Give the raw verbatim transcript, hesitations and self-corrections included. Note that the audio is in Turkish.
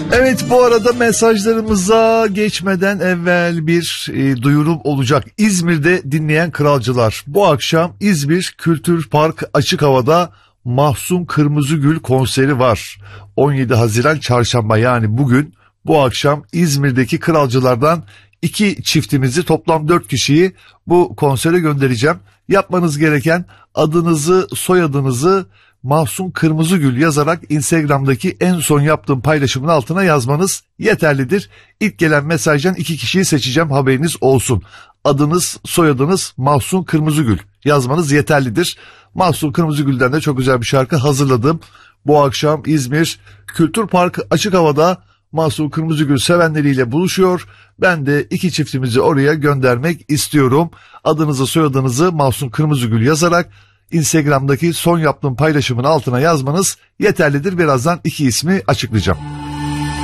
Evet, bu arada mesajlarımıza geçmeden evvel bir e, duyurum olacak. İzmir'de dinleyen kralcılar, bu akşam İzmir Kültür Park açık havada Mahsun Kırmızıgül konseri var. on yedi Haziran Çarşamba, yani bugün, bu akşam İzmir'deki kralcılardan iki çiftimizi, toplam dört kişiyi bu konsere göndereceğim. Yapmanız gereken adınızı, soyadınızı Mahsun Kırmızıgül yazarak Instagram'daki en son yaptığım paylaşımın altına yazmanız yeterlidir. İlk gelen mesajdan iki kişiyi seçeceğim, haberiniz olsun. Adınız, soyadınız Mahsun Kırmızıgül yazmanız yeterlidir. Mahsun Kırmızıgül'den de çok güzel bir şarkı hazırladım. Bu akşam İzmir Kültür Park açık havada Mahsun Kırmızıgül sevenleriyle buluşuyor. Ben de iki çiftimizi oraya göndermek istiyorum. Adınızı, soyadınızı Mahsun Kırmızıgül yazarak Instagram'daki son yaptığım paylaşımın altına yazmanız yeterlidir. Birazdan iki ismi açıklayacağım.